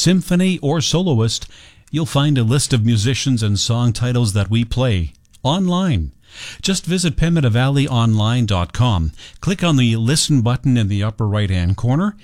symphony, or soloist, you'll find a list of musicians and song titles that we play online. Just visit PemetaValleyOnline.com, click on the Listen button in the upper right-hand corner,